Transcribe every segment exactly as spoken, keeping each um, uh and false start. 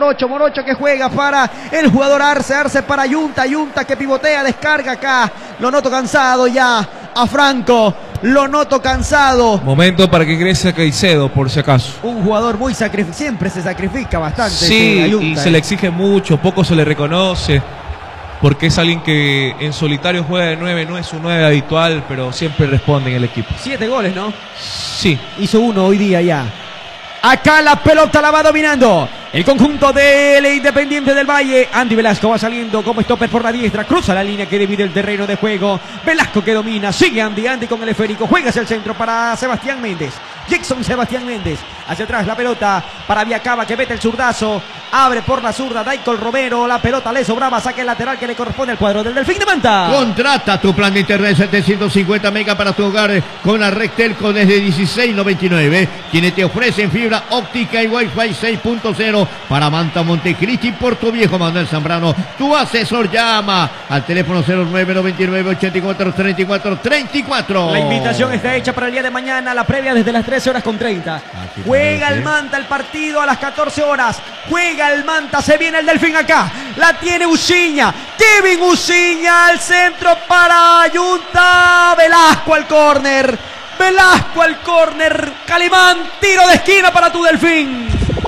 Morocho, Morocho que juega para el jugador Arce, Arce para Yunta, Yunta que pivotea, descarga acá, lo noto cansado ya a Franco, lo noto cansado. Momento para que ingrese a Caicedo, por si acaso. Un jugador muy sacrificado, siempre se sacrifica bastante. Sí, Ayunta, y eh. se le exige mucho, poco se le reconoce, porque es alguien que en solitario juega de nueve, no es su nueve habitual, pero siempre responde en el equipo. Siete goles, ¿no? Sí. Hizo uno hoy día ya. Acá la pelota la va dominando el conjunto del Independiente del Valle. Andy Velasco va saliendo como stopper por la diestra. Cruza la línea que divide el terreno de juego. Velasco que domina. Sigue Andy. Andy con el esférico. Juega hacia el centro para Sebastián Méndez. Jackson Sebastián Méndez. Hacia atrás la pelota para Viacaba que mete el zurdazo. Abre por la zurda Daikol Romero. La pelota le sobraba. Saque el lateral que le corresponde al cuadro del Delfín de Manta. Contrata tu plan de internet setecientos cincuenta mega para tu hogar con la red Telco desde dieciséis noventa y nueve. Quienes te ofrecen fibra óptica y Wi-Fi seis punto cero para Manta, Montecristi, Puerto Viejo. Manuel Zambrano, tu asesor, llama al teléfono cero nueve noventa y nueve ochenta y cuatro treinta y cuatro treinta y cuatro. La invitación está hecha para el día de mañana, la previa desde las trece horas con treinta. Juega el Manta el partido a las catorce horas. Juega el Manta, se viene el Delfín acá. La tiene Uciña. Kevin Uciña al centro para Ayunta. Velasco al córner. Velasco al córner. Calimán, tiro de esquina para tu Delfín.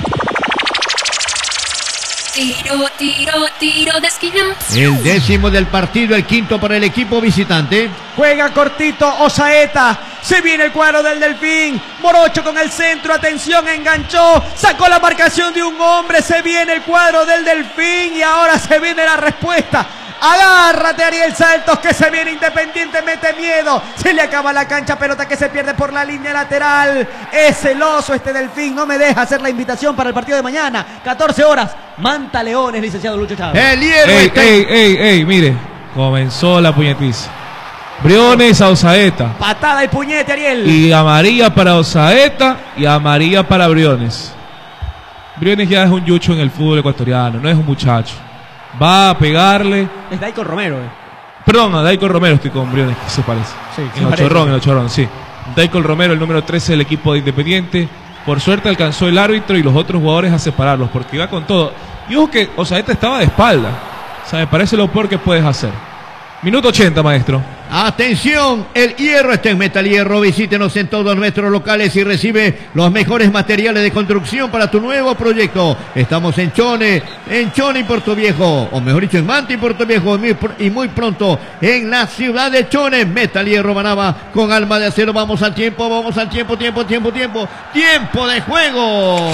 Tiro, tiro, tiro de esquina. El décimo del partido, el quinto para el equipo visitante. Juega cortito Osaeta. Se viene el cuadro del Delfín. Morocho con el centro. Atención, enganchó. Sacó la marcación de un hombre. Se viene el cuadro del Delfín. Y ahora se viene la respuesta. Agárrate Ariel Saltos que se viene Independiente, mete miedo, se le acaba la cancha, pelota que se pierde por la línea lateral. Es celoso este Delfín, no me deja hacer la invitación para el partido de mañana, catorce horas, Manta Leones, licenciado Lucho Chávez. El hierro ey, está... ey, ey, ey, mire, comenzó la puñetiza. Briones a Osaeta. Patada y puñete Ariel. Y amarilla para Osaeta y amarilla para Briones. Briones ya es un yucho en el fútbol ecuatoriano, no es un muchacho. Va a pegarle. Es Daikol Romero. Eh. Perdón, a Daikol Romero estoy con Briones, que se parece. Sí, en el Ochorrón, en el Ochorrón, sí. Daikol Romero, el número trece del equipo de Independiente. Por suerte alcanzó el árbitro y los otros jugadores a separarlos, porque iba con todo. Y ojo que Osaeta estaba de espalda. O sea, me parece lo peor que puedes hacer. Minuto ochenta, maestro. Atención, el hierro está en Metal Hierro. Visítenos en todos nuestros locales y recibe los mejores materiales de construcción para tu nuevo proyecto. Estamos en Chone, en Chone y Puerto Viejo, o mejor dicho, en Manta y Puerto Viejo, y muy pronto en la ciudad de Chone. Metal Hierro Manaba con alma de acero. Vamos al tiempo, vamos al tiempo, tiempo, tiempo, tiempo, tiempo de juego.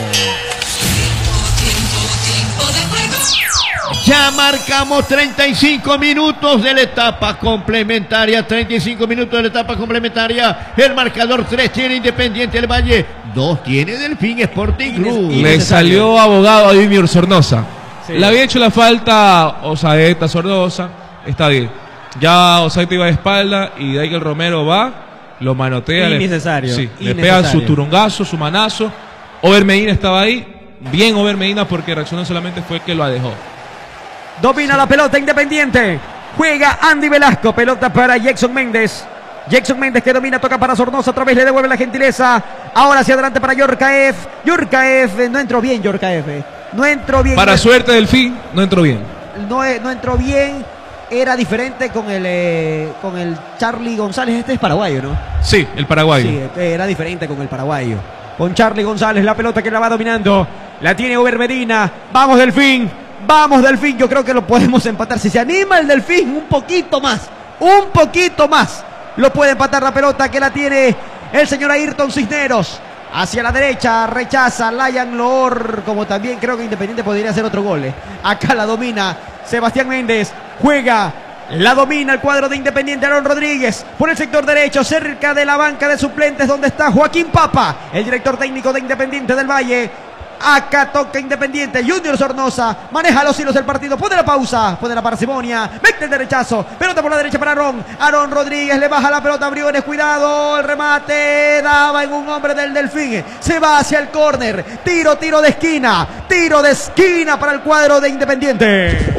Ya marcamos treinta y cinco minutos de la etapa complementaria. treinta y cinco minutos de la etapa complementaria. El marcador tres tiene Independiente del Valle. dos tiene Delfín Sporting Club. Le salió abogado a Junior Sornosa. Sí. Le había hecho la falta Osaeta Sornosa. Está bien. Ya Osaeta iba de espalda y Daikol Romero va, lo manotea. Innecesario. Le, sí, innecesario. le pegan su turungazo, su manazo. Over Medina estaba ahí. Bien Over Medina porque reaccionó solamente fue que lo dejó. Domina la pelota Independiente. Juega Andy Velasco. Pelota para Jackson Méndez. Jackson Méndez que domina, toca para Sornosa. Otra vez le devuelve la gentileza. Ahora hacia adelante para Yorkaev. Yorkaev. No entró bien Yorkaev. No entró bien. Para suerte del fin, no entró bien. No, no entró bien. Era diferente con el, eh, con el Charlie González. Este es paraguayo, ¿no? Sí, el paraguayo. Sí, era diferente con el paraguayo. Con Charlie González. La pelota que la va dominando. La tiene Over Medina. Vamos Delfín. Vamos Delfín, yo creo que lo podemos empatar. Si se anima el Delfín un poquito más, un poquito más, lo puede empatar la pelota que la tiene el señor Ayrton Cisneros. Hacia la derecha, rechaza Layan Loor, como también creo que Independiente podría hacer otro gol. Eh. Acá la domina Sebastián Méndez, juega, la domina el cuadro de Independiente. Aaron Rodríguez por el sector derecho, cerca de la banca de suplentes donde está Joaquín Papa, el director técnico de Independiente del Valle. Acá toca Independiente, Junior Sornosa, maneja los hilos del partido, pone la pausa, pone la parsimonia, mete el derechazo, pelota por la derecha para Aaron, Aaron Rodríguez, le baja la pelota a Briones, cuidado, el remate, daba en un hombre del Delfín, se va hacia el córner, tiro, tiro de esquina, tiro de esquina para el cuadro de Independiente.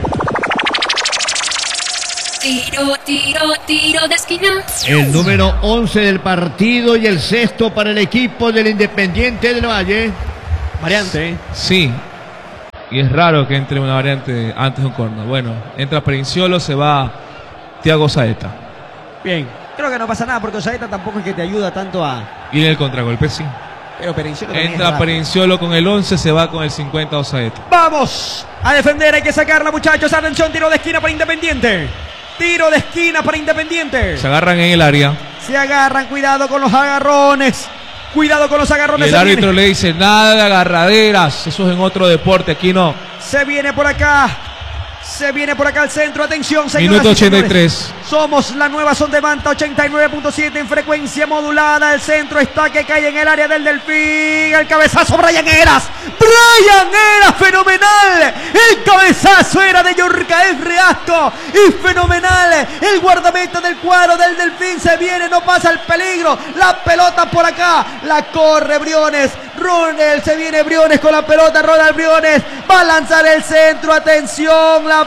Tiro, tiro, tiro de esquina. El número once del partido y el sexto para el equipo del Independiente del Valle. Variante. Sí. Y es raro que entre una variante antes de un corner. Bueno, entra Perinciolo, se va Thiago Saeta. Bien, creo que no pasa nada porque Saeta tampoco es que te ayuda tanto a... Y en el contragolpe sí. Pero Perinciolo también Entra es rápido. Perinciolo con el once, se va con el cincuenta Osaeta. Vamos a defender, hay que sacarla, muchachos. Atención, tiro de esquina para Independiente. Tiro de esquina para Independiente. Se agarran en el área. Se agarran, cuidado con los agarrones. Cuidado con los Y agarrones. el se árbitro viene. le dice, nada de agarraderas. Eso es en otro deporte, aquí no. Se viene por acá. Se viene por acá al centro. Atención, señoras Minuto y ochenta y señores. tres. Somos la nueva Son de Manta ochenta y nueve punto siete en frecuencia modulada. El centro está que cae en el área del Delfín. El cabezazo, Brian Heras. Brian Heras, fenomenal. El cabezazo era de Yorkaef Reasco. Y fenomenal. El guardameta del cuadro del Delfín se viene, no pasa el peligro. La pelota por acá. La corre Briones. Ronald, se viene Briones con la pelota. Ronald Briones va a lanzar el centro. Atención, la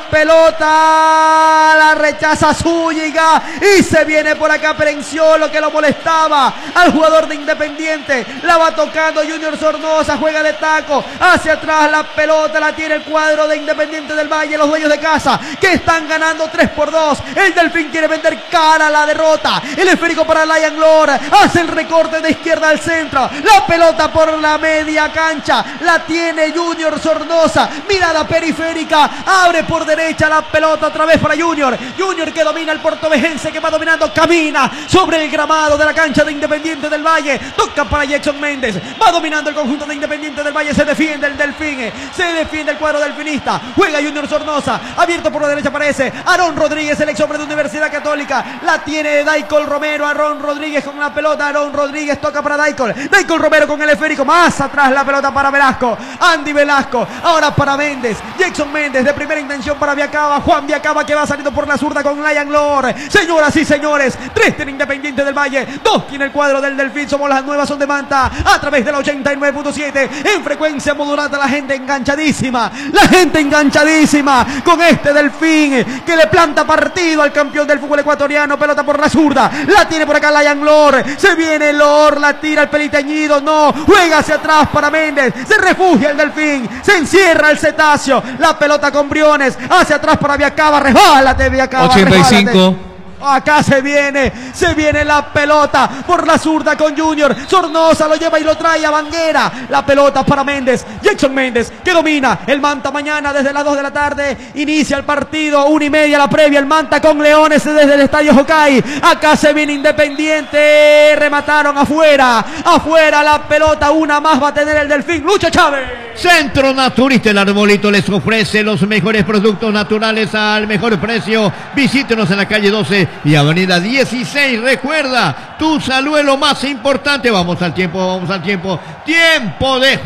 pelota la rechaza Zúñiga y se viene por acá Perinciolo, que lo molestaba al jugador de Independiente. La va tocando Junior Sornosa, juega de taco hacia atrás, la pelota la tiene el cuadro de Independiente del Valle, los dueños de casa que están ganando tres por dos. El Delfín quiere vender cara a la derrota. El esférico para Lion Lord, hace el recorte de izquierda al centro, la pelota por la media cancha, la tiene Junior Sornosa, mirada periférica, abre por derecha la pelota otra vez para Junior. Junior que domina el portovejense, que va dominando, camina sobre el gramado de la cancha de Independiente del Valle, toca para Jackson Méndez, va dominando el conjunto de Independiente del Valle, se defiende el Delfín, se defiende el cuadro delfinista, juega Junior Sornosa, abierto por la derecha aparece Aarón Rodríguez, el ex hombre de Universidad Católica, la tiene Daicol Romero, Aarón Rodríguez con la pelota, Aarón Rodríguez toca para Daicol, Daicol Romero con el esférico, más atrás la pelota para Velasco, Andy Velasco, ahora para Méndez, Jackson Méndez de primera intención para Viacaba, Juan Viacaba que va saliendo por la zurda con Lion Lord. Señoras y señores, tres tiene Independiente del Valle, dos tiene el cuadro del Delfín. Somos las nuevas Son de Manta a través del ochenta y nueve punto siete en frecuencia modulada. La gente enganchadísima, la gente enganchadísima con este Delfín que le planta partido al campeón del fútbol ecuatoriano. Pelota por la zurda, la tiene por acá Lion Lord, se viene Lord, la tira el peliteñido, no, juega hacia atrás para Méndez, se refugia el Delfín, se encierra el cetáceo, la pelota con Briones, hacia atrás para Viacaba, resbálate Viacaba, ochenta y cinco. resbálate. Acá se viene, se viene la pelota por la zurda con Junior. Sornosa lo lleva y lo trae a Banguera. La pelota para Méndez, Jackson Méndez que domina el Manta mañana desde las dos de la tarde. Inicia el partido, una y media la previa. El Manta con Leones desde el estadio Hokai. Acá se viene Independiente. Remataron afuera, afuera la pelota. Una más va a tener el Delfín. Lucho Chávez. Centro Naturista El Arbolito les ofrece los mejores productos naturales al mejor precio. Visítenos en la calle doce y avenida dieciséis. Recuerda, tu salud es lo más importante. Vamos al tiempo, vamos al tiempo. Tiempo de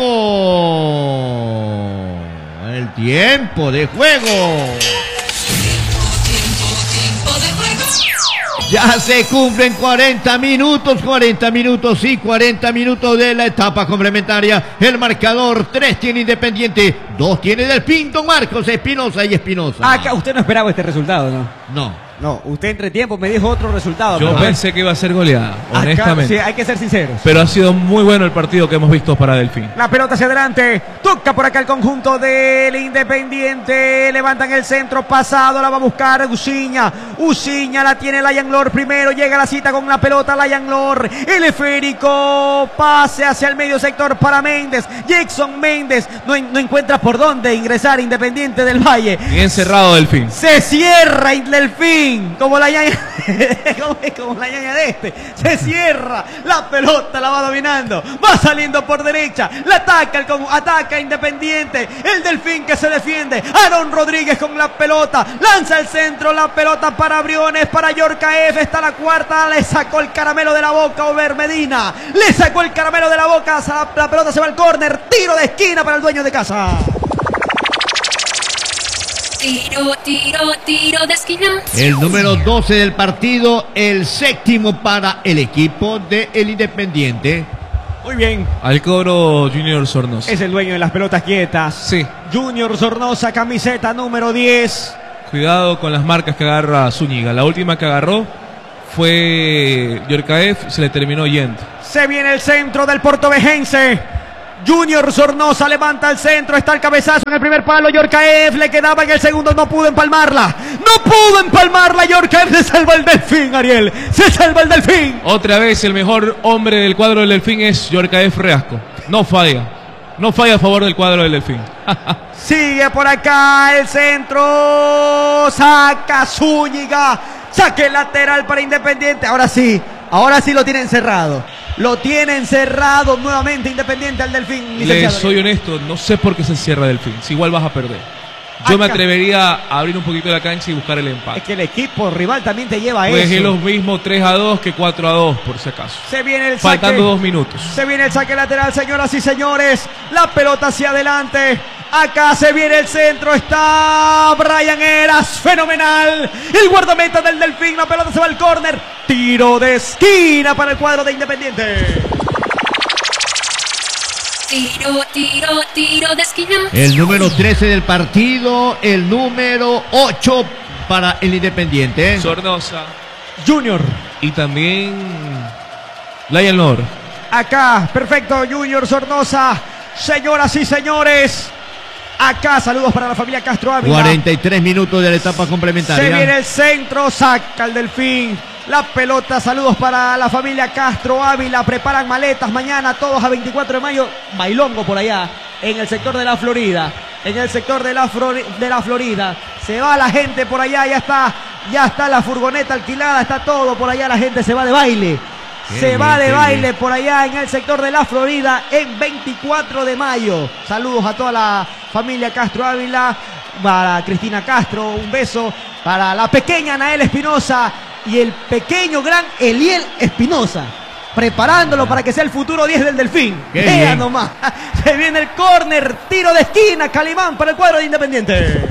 juego. El tiempo de juego. Ya se cumplen cuarenta minutos, cuarenta minutos y cuarenta minutos de la etapa complementaria. El marcador, tres tiene Independiente, dos tiene Delfín, Don Marcos Espinosa y Espinosa. Acá usted no esperaba este resultado, ¿no? No. No, usted entre tiempo me dijo otro resultado. Yo pero- pensé que iba a ser goleada, Acá, honestamente. sí, hay que ser sinceros. Pero ha sido muy bueno el partido que hemos visto para Delfín. La pelota hacia adelante, toca por acá el conjunto del Independiente, levantan el centro pasado, la va a buscar Uciña, Uciña la tiene Lion Lord primero, llega a la cita con la pelota Lion Lord, el esférico, pase hacia el medio sector para Méndez, Jackson Méndez, no, no encuentra por dónde ingresar Independiente del Valle. Bien cerrado Delfín. Se cierra el Delfín, como la ñaña, como, como la ñaña de este. Se cierra, la pelota la va dominando, va saliendo por derecha, la ataca, el, ataca Independiente, el Delfín que se defiende, Aarón Rodríguez con la pelota, lanza el centro, la pelota para Briones, para Yorkaef, está la cuarta, le sacó el caramelo de la boca Ober Medina, le sacó el caramelo de la boca, la pelota se va al córner, tiro de esquina para el dueño de casa. Tiro, tiro, tiro de esquina. El número doce del partido, el séptimo para el equipo de El Independiente. Muy bien. Al cobro Junior Sornosa. Es el dueño de las pelotas quietas. Sí. Junior Sornosa, camiseta número diez. Cuidado con las marcas que agarra Zúñiga. La última que agarró fue Yorkaef, se le terminó yendo. Se viene el centro del portovejense. Junior Sornosa levanta el centro, está el cabezazo en el primer palo, Yorkaev le quedaba en el segundo, no pudo empalmarla, no pudo empalmarla, Yorkaev se salva el Delfín, Ariel, se salva el Delfín. Otra vez el mejor hombre del cuadro del Delfín es Yorkaev Reasco, no falla, no falla a favor del cuadro del Delfín. Sigue por acá el centro, saca Zúñiga, saque lateral para Independiente, ahora sí, ahora sí lo tienen cerrado. Lo tienen cerrado nuevamente Independiente al Delfín. Le soy honesto, no sé por qué se cierra Delfín. Si igual vas a perder. Yo Acá. me atrevería a abrir un poquito la cancha y buscar el empate. Es que el equipo rival también te lleva a pues eso. Pues es lo mismo tres a dos que cuatro a dos, por si acaso. Se viene el saque. Faltando dos minutos. Se viene el saque lateral, señoras y señores. La pelota hacia adelante. Acá se viene el centro, está Brian Heras, fenomenal. El guardameta del Delfín, la pelota se va al córner. Tiro de esquina para el cuadro de Independiente. Tiro, tiro, tiro de esquina. El número trece del partido, el número ocho para el Independiente. Sornosa. Junior. Y también Lion Lord. Acá, perfecto, Junior Sornosa. Señoras y señores. Acá, saludos para la familia Castro Ávila. cuarenta y tres minutos de la etapa complementaria. Se viene el centro, saca el Delfín. La pelota, saludos para la familia Castro Ávila. Preparan maletas mañana, todos a veinticuatro de mayo. Bailongo por allá, en el sector de la Florida. En el sector de la, de la Florida. Se va la gente por allá, ya está. Ya está la furgoneta alquilada, está todo por allá. La gente se va de baile. Qué se bien, va de baile bien. Por allá en el sector de la Florida en veinticuatro de mayo. Saludos a toda la familia Castro Ávila, para Cristina Castro, un beso para la pequeña Anael Espinosa y el pequeño gran Eliel Espinosa, preparándolo para que sea el futuro diez del Delfín. Vea nomás, se viene el córner, tiro de esquina, Calimán para el cuadro de Independiente.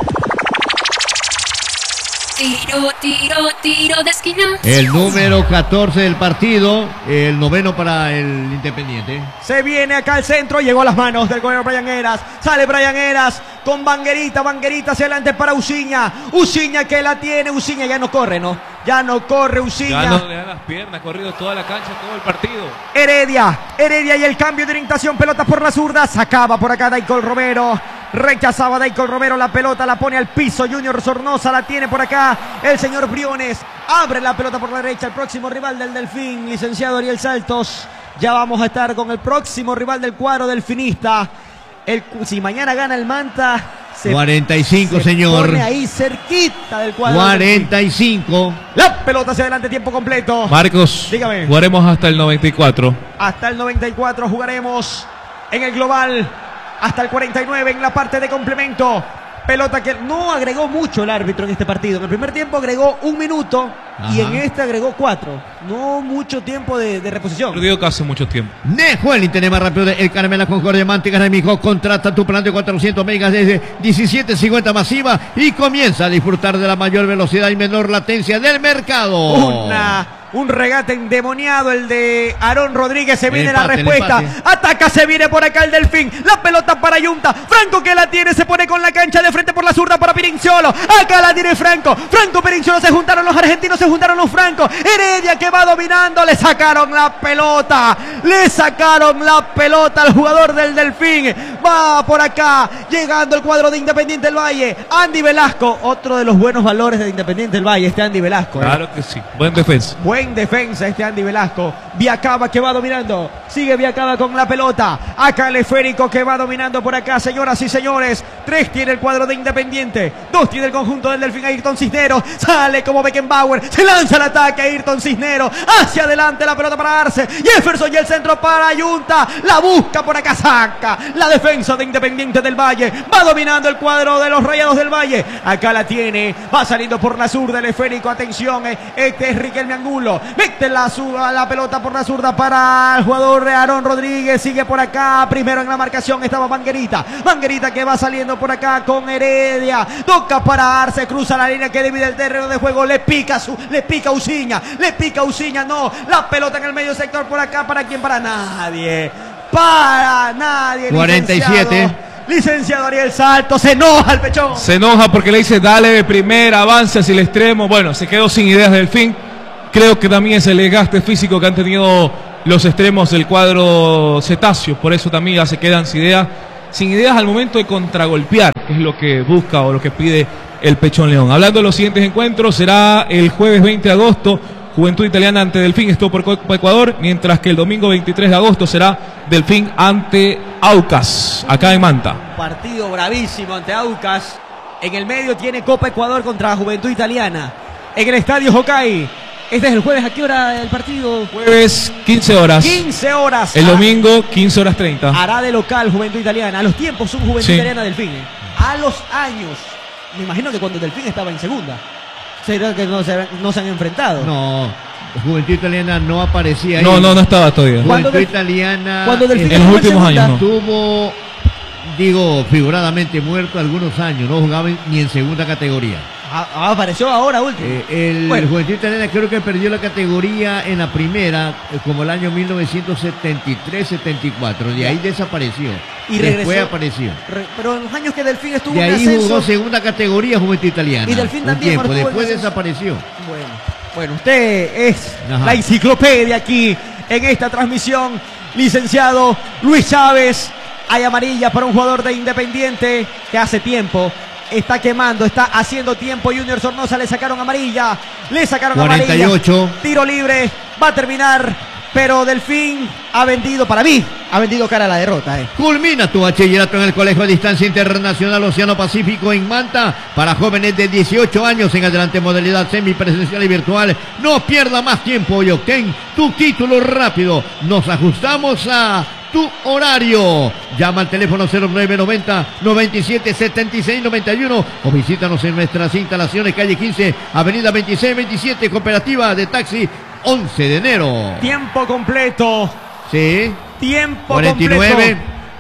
Tiro, tiro, tiro de esquina. El número catorce del partido, el noveno para el Independiente. Se viene acá al centro, llegó a las manos del gobernador Brian Heras. Sale Brian Heras con Vanguerita, Vanguerita hacia adelante para Uciña. Uciña que la tiene, Uciña ya no corre, ¿no? Ya no corre Uciña. Ya no le da las piernas, ha corrido toda la cancha, todo el partido. Heredia, Heredia y el cambio de orientación, pelota por la zurda, sacaba por acá Daicol Romero. Rechazaba Daicol Romero la pelota, la pone al piso. Junior Sornosa la tiene por acá. El señor Briones abre la pelota por la derecha. El próximo rival del Delfín, licenciado Ariel Saltos. Ya vamos a estar con el próximo rival del cuadro delfinista. El, si mañana gana el Manta, se, cuarenta y cinco, se señor. pone ahí cerquita del cuadro. cuarenta y cinco. La pelota hacia adelante, tiempo completo. Marcos, dígame. Jugaremos hasta el noventa y cuatro. Hasta el noventa y cuatro jugaremos en el global. Hasta el cuarenta y nueve en la parte de complemento. Pelota que no agregó mucho el árbitro en este partido. En el primer tiempo agregó un minuto. Ajá. Y en este agregó cuatro. No mucho tiempo de, de reposición. Perdió casi mucho tiempo. Nejo, el internet más rápido de El Caramela Concordia Mánticas de Mijo. Contrata tu plan de cuatrocientos megas desde diecisiete cincuenta masiva y comienza a disfrutar de la mayor velocidad y menor latencia del mercado. Una... Un regate endemoniado, el de Aarón Rodríguez. Se viene empate, la respuesta. Ataca, se viene por acá el Delfín. La pelota para Yunta. Franco que la tiene, se pone con la cancha de frente por la zurda para Pirinciolo. Acá la tiene Franco. Franco, Pirinciolo, se juntaron los argentinos, se juntaron los francos. Heredia que va dominando. Le sacaron la pelota. Le sacaron la pelota al jugador del Delfín. Va por acá, llegando el cuadro de Independiente del Valle. Andy Velasco, otro de los buenos valores de Independiente del Valle, este Andy Velasco. ¿eh? Claro que sí. Buen defensa. Buen En defensa este Andy Velasco. Viacaba que va dominando. Sigue Viacaba con la pelota. Acá el esférico que va dominando por acá, señoras y señores. Tres tiene el cuadro de Independiente. Dos tiene el conjunto del Delfín. Ayrton Cisneros. Sale como Beckenbauer. Se lanza el ataque Ayrton Cisneros. Hacia adelante la pelota para Arce. Jefferson y el centro para Ayunta. La busca por acá. Saca la defensa de Independiente del Valle. Va dominando el cuadro de los Rayados del Valle. Acá la tiene. Va saliendo por la zurda el esférico. Atención. Este es Riquelme Angulo. Mete la, la pelota por la zurda para el jugador de Aarón Rodríguez. Sigue por acá. Primero en la marcación estaba Vanguerita. Vanguerita que va saliendo por acá con Heredia. Toca para Arce. Cruza la línea que divide el terreno de juego. Le pica su, le pica Uciña. Le pica Uciña. No. La pelota en el medio sector por acá. ¿Para quién? Para nadie. Para nadie. cuarenta y siete. Licenciado. Licenciado Ariel Salto, se enoja el pechón. Se enoja porque le dice dale de primera, avanza hacia el extremo. Bueno, se quedó sin ideas del fin. Creo que también es el desgaste físico que han tenido los extremos del cuadro cetáceo. Por eso también ya se quedan sin ideas, sin ideas al momento de contragolpear, que es lo que busca o lo que pide el Pechón León. Hablando de los siguientes encuentros, será el jueves veinte de agosto, Juventud Italiana ante Delfín, esto por Copa Ecuador, mientras que el domingo veintitrés de agosto será Delfín ante Aucas, acá en Manta. Partido bravísimo ante Aucas. En el medio tiene Copa Ecuador contra Juventud Italiana. En el estadio Hokkaido. Este es el jueves. ¿A qué hora el partido? Jueves quince horas. quince horas. El domingo quince horas treinta. Hará de local Juventud Italiana. A los tiempos son Juventud Sí. Italiana Delfín. A los años. Me imagino que cuando Delfín estaba en segunda. ¿Será que no se, no se han enfrentado? No, Juventud Italiana no aparecía ahí. No, no, no estaba todavía. Cuando Juventud Delfín- Italiana Cuando Delfín en los estuvo últimos segunda, años, ¿no? tuvo, digo, figuradamente muerto algunos años, no jugaba ni en segunda categoría. a- apareció ahora último. Eh, el Bueno. Juventud Italiana creo que perdió la categoría en la primera, eh, como el año mil novecientos setenta y tres setenta y cuatro. De ahí desapareció. Y Después regresó. apareció. Re- pero en los años que Delfín estuvo De en ahí ascenso. jugó segunda categoría Juventud Italiana. Y Delfín un también, tiempo. cuando estuvo en Después ascenso. desapareció. Bueno, bueno, usted es Ajá. la enciclopedia aquí en esta transmisión. Licenciado Luis Chávez, hay amarilla para un jugador de Independiente que hace tiempo está quemando, está haciendo tiempo. Junior Sornosa le sacaron amarilla, le sacaron cuarenta y ocho. amarilla. Tiro libre, va a terminar, pero Delfín ha vendido, para mí, ha vendido cara a la derrota. Eh. Culmina tu bachillerato en el Colegio a Distancia Internacional Océano Pacífico en Manta para jóvenes de dieciocho años en adelante modalidad semipresencial y virtual. No pierda más tiempo y obtén tu título rápido. Nos ajustamos a tu horario. Llama al teléfono cero nueve noventa, noventa y siete, setenta y seis, noventa y uno o visítanos en nuestras instalaciones calle quince, avenida veintiséis veintisiete, cooperativa de taxi once de enero. Tiempo completo, Sí. tiempo cuarenta y nueve. completo.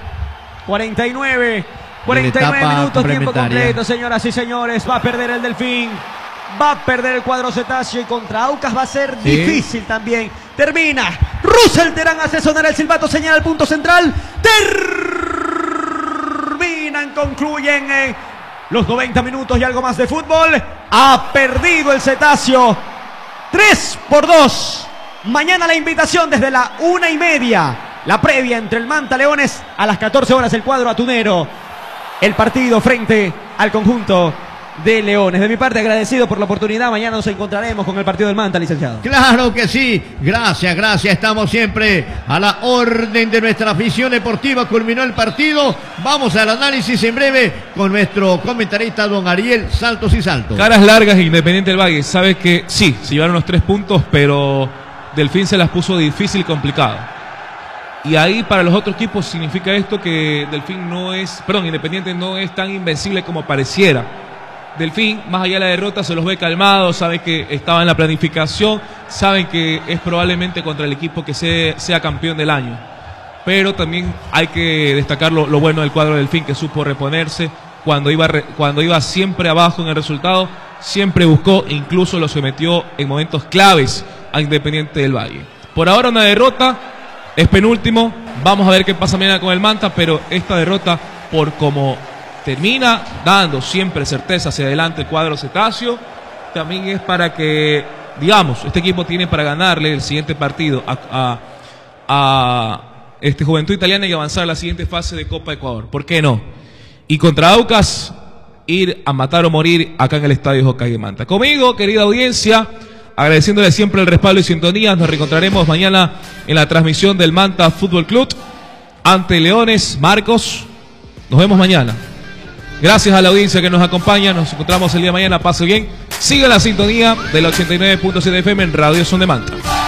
cuarenta y nueve. cuarenta y nueve etapa minutos, tiempo complementaria. completo, señoras y señores. Va a perder el Delfín. Va a perder el cuadro cetáceo y contra Aucas va a ser Sí. difícil también. Termina. Russell Terán hace sonar el silbato, señala el punto central. Terminan, concluyen eh, los noventa minutos y algo más de fútbol. Ha perdido el cetáceo. tres por dos. Mañana la invitación desde la una y media. La previa entre el Manta Leones a las catorce horas el cuadro atunero. El partido frente al conjunto de Leones. De mi parte, agradecido por la oportunidad. Mañana nos encontraremos con el partido del Manta, licenciado. Claro que sí, gracias, gracias, estamos siempre a la orden de nuestra afición deportiva. Culminó el partido, vamos al análisis en breve con nuestro comentarista don Ariel Saltos y Saltos. Caras largas e Independiente del Valle. Sabe que sí, se llevaron los tres puntos, pero Delfín se las puso difícil y complicado. Y ahí para los otros equipos significa esto que Delfín no es, perdón, Independiente no es tan invencible como pareciera. Delfín, más allá de la derrota, se los ve calmados, sabe que estaba en la planificación, saben que es probablemente contra el equipo que sea, sea campeón del año. Pero también hay que destacar lo, lo bueno del cuadro del Delfín, que supo reponerse cuando iba, re, cuando iba siempre abajo en el resultado, siempre buscó e incluso lo sometió en momentos claves a Independiente del Valle. Por ahora una derrota, es penúltimo, vamos a ver qué pasa mañana con el Manta, pero esta derrota por como termina dando siempre certeza hacia adelante el cuadro cetáceo, también es para que, digamos, este equipo tiene para ganarle el siguiente partido a, a, a este Juventud Italiana y avanzar a la siguiente fase de Copa Ecuador. ¿Por qué no? Y contra Aucas, ir a matar o morir acá en el Estadio Hokkaido Manta. Conmigo, querida audiencia, agradeciéndole siempre el respaldo y sintonía. Nos reencontraremos mañana en la transmisión del Manta Fútbol Club ante Leones. Marcos, nos vemos mañana. Gracias a la audiencia que nos acompaña. Nos encontramos el día de mañana. Pase bien. Siga la sintonía de la ochenta y nueve punto siete F M en Radio Son de Manta.